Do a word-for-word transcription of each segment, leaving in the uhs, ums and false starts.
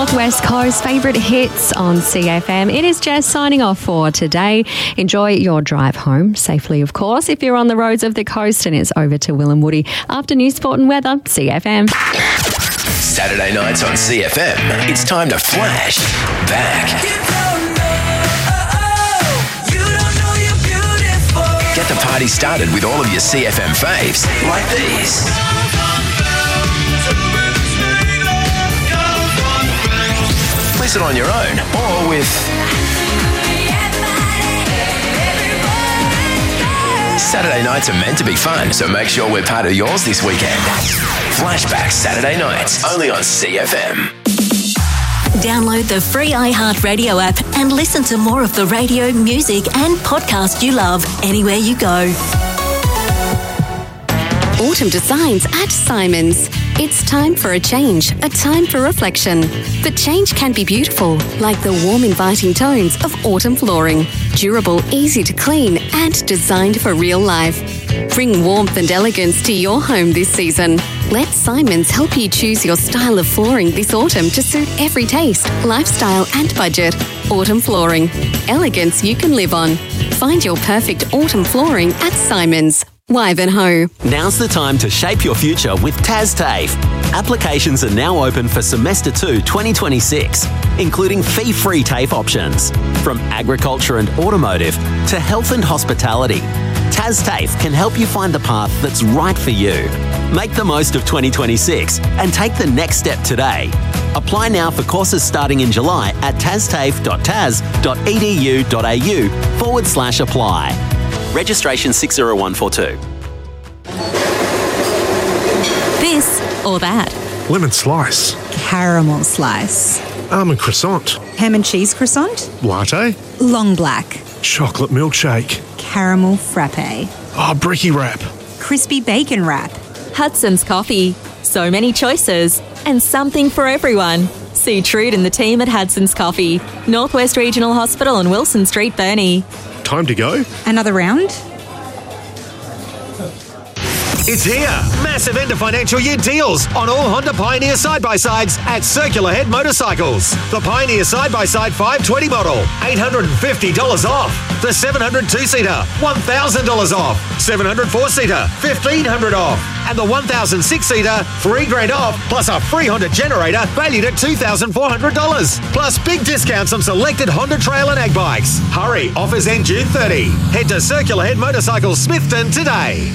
Northwest Coast favourite hits on C F M. It is Jess signing off for today. Enjoy your drive home safely, of course. If you're on the roads of the coast, and it's over to Will and Woody after news, sport and weather. C F M. Saturday nights on C F M. It's time to flash back. Get the party started with all of your C F M faves, like these. Listen on your own or with Saturday nights are meant to be fun, so make sure we're part of yours this weekend. Flashback Saturday nights, only on C F M. Download the free iHeartRadio app and listen to more of the radio, music and podcast you love anywhere you go. Autumn Designs at Simons. It's time for a change, a time for reflection. But change can be beautiful, like the warm, inviting tones of autumn flooring. Durable, easy to clean, and designed for real life. Bring warmth and elegance to your home this season. Let Simons help you choose your style of flooring this autumn to suit every taste, lifestyle, and budget. Autumn Flooring. Elegance you can live on. Find your perfect autumn flooring at Simons. Wivenhoe. Now's the time to shape your future with TasTAFE. Applications are now open for Semester two twenty twenty-six, including fee-free TAFE options. From agriculture and automotive to health and hospitality, TasTAFE can help you find the path that's right for you. Make the most of twenty twenty-six and take the next step today. Apply now for courses starting in July at tastafe.tas.edu.au forward slash apply. Registration six zero one four two. This or that. Lemon slice. Caramel slice. Almond croissant. Ham and cheese croissant. Latte. Long black. Chocolate milkshake. Caramel frappe. Oh, bricky wrap. Crispy bacon wrap. Hudson's Coffee. So many choices and something for everyone. See Trude and the team at Hudson's Coffee, Northwest Regional Hospital on Wilson Street, Burnie. Time to go? Another round? It's here. Massive end of financial year deals on all Honda Pioneer side-by-sides at Circular Head Motorcycles. The Pioneer side-by-side five twenty model, eight hundred fifty dollars off. The seven hundred two-seater, one thousand dollars off. seven hundred four-seater, fifteen hundred dollars off. And the one thousand six-seater, three grand off, plus a free Honda generator valued at two thousand four hundred dollars. Plus big discounts on selected Honda Trail and Ag bikes. Hurry, offers end June thirtieth. Head to Circular Head Motorcycles Smithton today.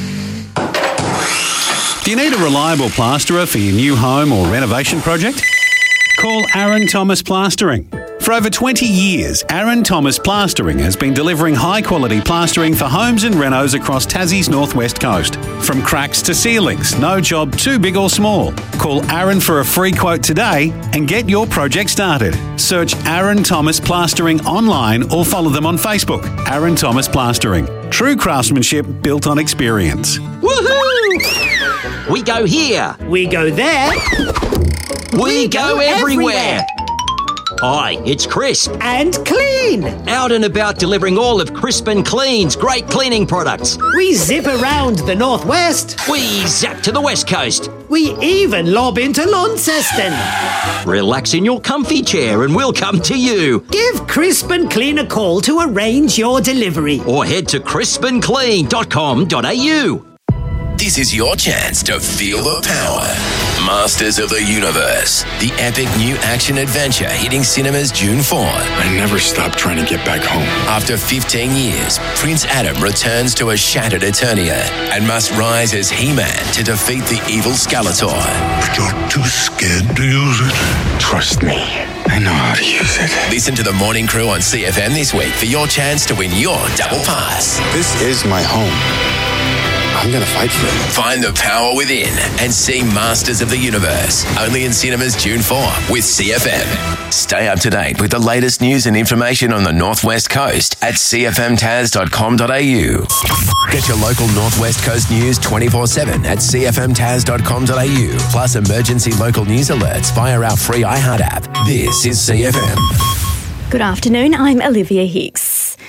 Do you need a reliable plasterer for your new home or renovation project? Call Aaron Thomas Plastering. For over twenty years, Aaron Thomas Plastering has been delivering high-quality plastering for homes and renos across Tassie's northwest coast. From cracks to ceilings, no job too big or small. Call Aaron for a free quote today and get your project started. Search Aaron Thomas Plastering online or follow them on Facebook. Aaron Thomas Plastering. True craftsmanship built on experience. Woohoo! We go here. We go there. We, we go, go everywhere. everywhere. Hi, it's Crisp. And Clean. Out and about delivering all of Crisp and Clean's great cleaning products. We zip around the northwest. We zap to the west coast. We even lob into Launceston. Relax in your comfy chair and we'll come to you. Give Crisp and Clean a call to arrange your delivery. Or head to crisp and clean dot com dot a u. This is your chance to feel the power. Masters of the Universe, the epic new action adventure hitting cinemas June fourth. I never stopped trying to get back home. After fifteen years, Prince Adam returns to a shattered Eternia and must rise as He-Man to defeat the evil Skeletor. But you're too scared to use it. Trust me, I know how to use it. Listen to the Morning Crew on C F M this week for your chance to win your double pass. This is my home. I'm going to fight for it. Find the power within and see Masters of the Universe. Only in cinemas June fourth with C F M. Stay up to date with the latest news and information on the Northwest Coast at c f m tas dot com dot a u. Get your local Northwest Coast news twenty-four seven at c f m tas dot com dot a u. Plus emergency local news alerts via our free iHeart app. This is C F M. Good afternoon, I'm Olivia Hicks. The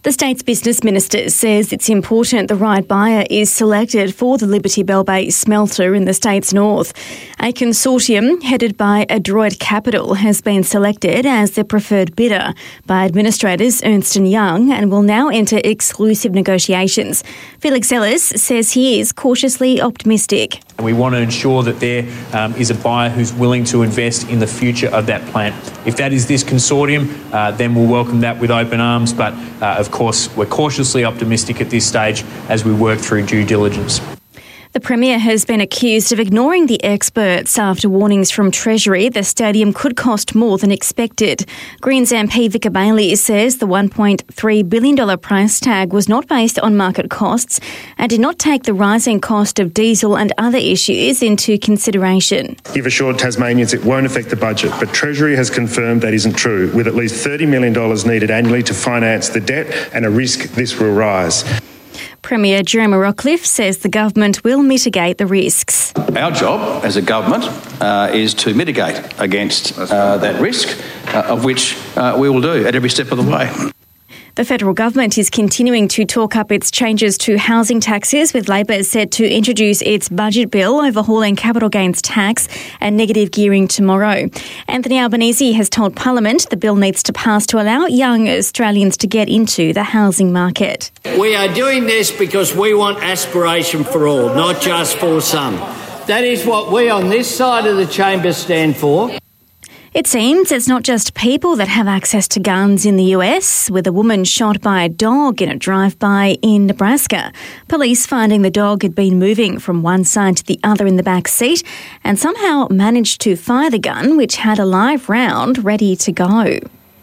The state's business minister says it's important the right buyer is selected for the Liberty Bell Bay smelter in the state's north. A consortium headed by Adroit Capital has been selected as the preferred bidder by administrators Ernst and Young and will now enter exclusive negotiations. Felix Ellis says he is cautiously optimistic. And we want to ensure that there um, is a buyer who's willing to invest in the future of that plant. If that is this consortium, uh, then we'll welcome that with open arms. But uh, of course, we're cautiously optimistic at this stage as we work through due diligence. The Premier has been accused of ignoring the experts after warnings from Treasury the stadium could cost more than expected. Greens M P Vicar Bailey says the one point three billion dollars price tag was not based on market costs and did not take the rising cost of diesel and other issues into consideration. You've assured Tasmanians it won't affect the budget, but Treasury has confirmed that isn't true, with at least thirty million dollars needed annually to finance the debt and a risk this will rise. Premier Jeremy Rockcliffe says the government will mitigate the risks. Our job as a government uh, is to mitigate against uh, that risk, uh, of which uh, we will do at every step of the way. The federal government is continuing to talk up its changes to housing taxes, with Labor set to introduce its budget bill overhauling capital gains tax and negative gearing tomorrow. Anthony Albanese has told Parliament the bill needs to pass to allow young Australians to get into the housing market. We are doing this because we want aspiration for all, not just for some. That is what we on this side of the chamber stand for. It seems it's not just people that have access to guns in the U S, with a woman shot by a dog in a drive-by in Nebraska. Police finding the dog had been moving from one side to the other in the back seat and somehow managed to fire the gun, which had a live round ready to go.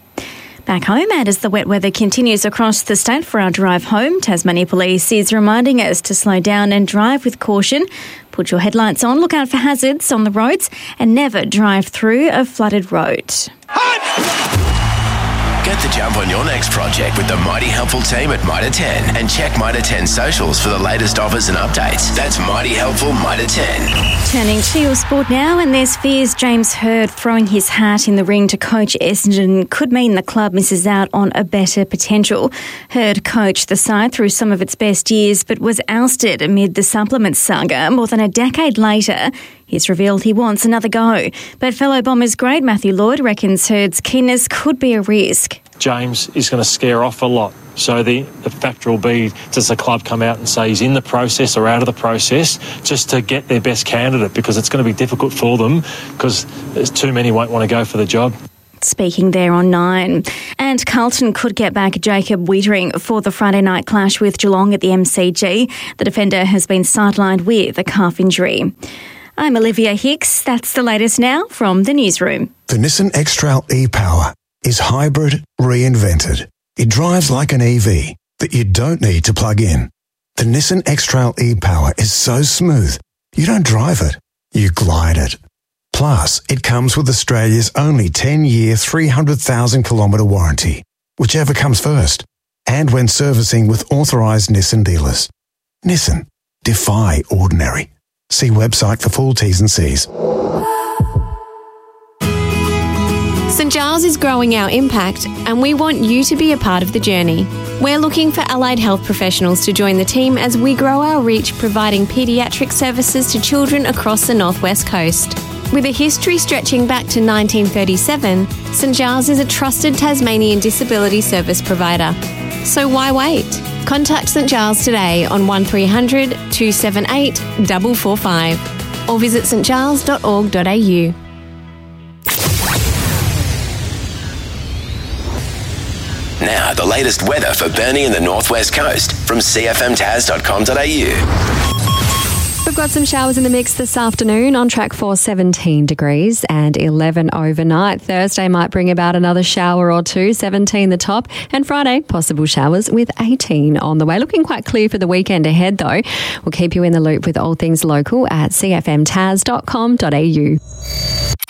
Back home, and as the wet weather continues across the state for our drive home, Tasmania Police is reminding us to slow down and drive with caution. Put your headlights on, look out for hazards on the roads, and never drive through a flooded road. Get the jump on your next project with the Mighty Helpful team at Mitre ten and check Mitre ten socials for the latest offers and updates. That's Mighty Helpful Mitre ten. Turning to your sport now, and there's fears James Hird throwing his hat in the ring to coach Essendon could mean the club misses out on a better potential. Hird coached the side through some of its best years but was ousted amid the supplement saga more than a decade later. He's revealed he wants another go. But fellow Bombers great Matthew Lloyd reckons Hird's keenness could be a risk. James is going to scare off a lot. So the, the factor will be, does the club come out and say he's in the process or out of the process just to get their best candidate, because it's going to be difficult for them because there's too many won't want to go for the job. Speaking there on Nine. And Carlton could get back Jacob Wiedering for the Friday night clash with Geelong at the M C G. The defender has been sidelined with a calf injury. I'm Olivia Hicks. That's the latest now from the newsroom. The Nissan X-Trail e-Power is hybrid reinvented. It drives like an E V that you don't need to plug in. The Nissan X-Trail e-Power is so smooth, you don't drive it, you glide it. Plus, it comes with Australia's only ten-year, three hundred thousand kilometre warranty, whichever comes first, and when servicing with authorised Nissan dealers. Nissan. Defy ordinary. See website for full T's and C's. St Giles is growing our impact, and we want you to be a part of the journey. We're looking for allied health professionals to join the team as we grow our reach, providing paediatric services to children across the northwest coast. With a history stretching back to nineteen thirty-seven, St Giles is a trusted Tasmanian disability service provider. So why wait? Contact St Giles today on one three hundred, two seven eight, four four five or visit s t giles dot org dot a u. Now, the latest weather for Burnie and the Northwest Coast from c f m taz dot com dot a u. We've got some showers in the mix this afternoon, on track for seventeen degrees and eleven overnight. Thursday might bring about another shower or two, seventeen the top, and Friday, possible showers with eighteen on the way. Looking quite clear for the weekend ahead though. We'll keep you in the loop with all things local at c f m taz dot com dot a u.